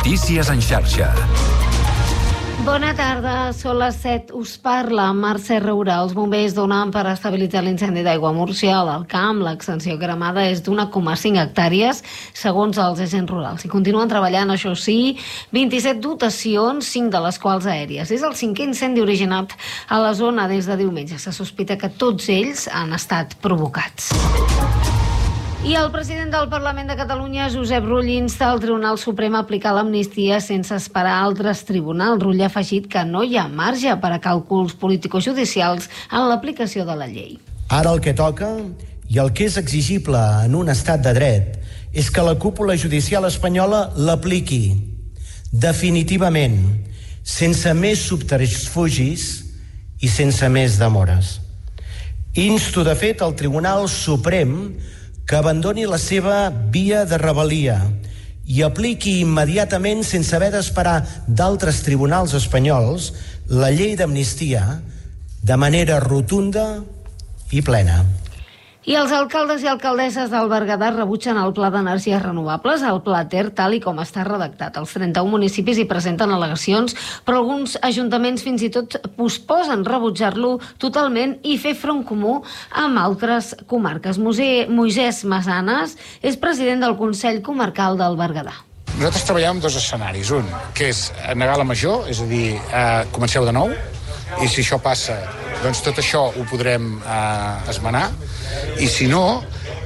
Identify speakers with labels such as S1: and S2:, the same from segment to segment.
S1: Notícies en xarxa.
S2: Bona tarda, són les 7. Us parla Mercè Roura. Els bombers donen per estabilitzar l'incendi d'aigua a Múrcia al camp. L'extensió cremada és d'1,5 hectàrees, segons els agents rurals. I continuen treballant, això sí, 27 dotacions, 5 de les quals aèries. És el 5è incendi originat a la zona des de diumenge. Se sospita que tots ells han estat provocats. I el president del Parlament de Catalunya, Josep Rull, insta el Tribunal Suprem a aplicar l'amnistia sense esperar altres tribunals. Rull ha afegit que no hi ha marge per a càlculs político-judicials en l'aplicació de la llei.
S3: Ara el que toca, i el que és exigible en un estat de dret, és que la cúpula judicial espanyola l'apliqui definitivament, sense més subterfugis i sense més demores. Insto, de fet, el Tribunal Suprem que abandoni la seva via de rebel·lia i apliqui immediatament, sense haver d'esperar d'altres tribunals espanyols, la llei d'amnistia de manera rotunda i plena.
S2: I els alcaldes i alcaldesses del Berguedà rebutgen el Pla d'Energies Renovables, el Pla Ter, tal i com està redactat. Els 31 municipis hi presenten al·legacions, però alguns ajuntaments fins i tot posposen rebutjar-lo totalment i fer front comú amb altres comarques. Moisès Masanes és president del Consell Comarcal del Berguedà.
S4: Nosaltres treballem en dos escenaris. Un, que és negar la major, és a dir, comenceu de nou, i si això passa, doncs tot això ho podrem esmenar, i si no,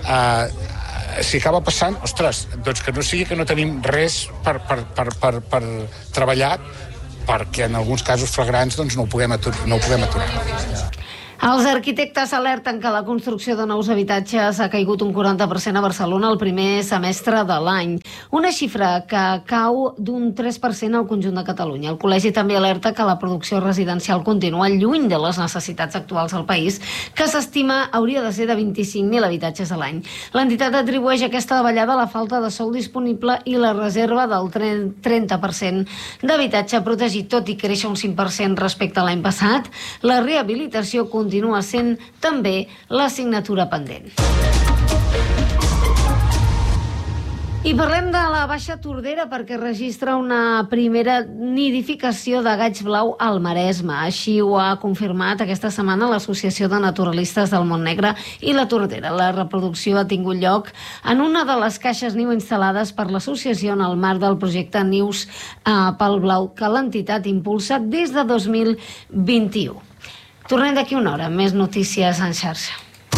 S4: si acaba passant, ostres, doncs que no sigui que no tenim res per treballar, perquè en alguns casos flagrants doncs no ho puguem aturar.
S2: Els arquitectes alerten que la construcció de nous habitatges ha caigut un 40% a Barcelona el primer semestre de l'any. Una xifra que cau d'un 3% al conjunt de Catalunya. El col·legi també alerta que la producció residencial continua lluny de les necessitats actuals del país, que s'estima hauria de ser de 25.000 habitatges a l'any. L'entitat atribueix aquesta davallada a la falta de sòl disponible i la reserva del 30% d'habitatge protegit. Tot i créixer un 5% respecte a l'any passat, la rehabilitació continua sent també l'assignatura pendent. I parlem de la Baixa Tordera perquè registra una primera nidificació de gaig blau al Maresme. Així ho ha confirmat aquesta setmana l'Associació de Naturalistes del Montnegre i la Tordera. La reproducció ha tingut lloc en una de les caixes niu instal·lades per l'associació en el marc del projecte Nius pel Blau que l'entitat impulsa des de 2021. Tornem d'aquí una hora, més notícies en xarxa.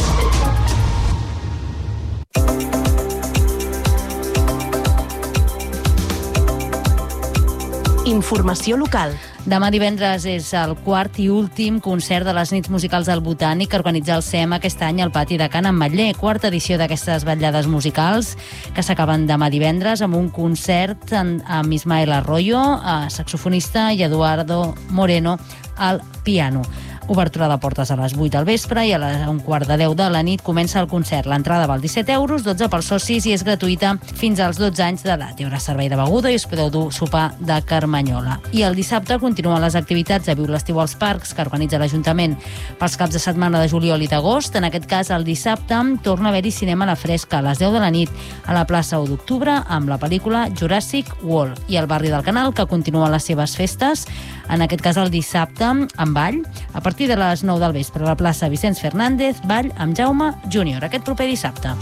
S5: Informació local. Demà divendres és el quart i últim concert de les nits musicals del Botànic que organitza el SEM aquest any al pati de Can Ametller. Quarta edició d'aquestes vetllades musicals que s'acaben demà divendres amb un concert amb Ismael Arroyo, saxofonista, i Eduardo Moreno al piano. Obertura de portes a les 8 del vespre i a un quart de 10 de la nit comença el concert. L'entrada val 17 euros, 12 pels socis i és gratuïta fins als 12 anys d'edat. Hi haurà servei de beguda i us podeu dur sopar de carmanyola. I el dissabte continuen les activitats de Viu l'Estiu als Parcs que organitza l'Ajuntament pels caps de setmana de juliol i d'agost. En aquest cas, el dissabte torna a haver-hi cinema a la fresca a les 10 de la nit a la plaça 1 d'octubre amb la pel·lícula Jurassic World. I el barri del Canal, que continua les seves festes, en aquest cas el dissabte amb ball, a partir de les 9 del vespre a la plaça Vicenç Fernández, ball amb Jaume Júnior, aquest proper dissabte.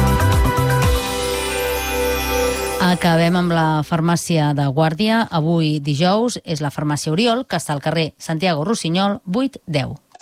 S5: Acabem amb la farmàcia de Guàrdia. Avui dijous és la farmàcia Oriol, que està al carrer Santiago Rossinyol 810.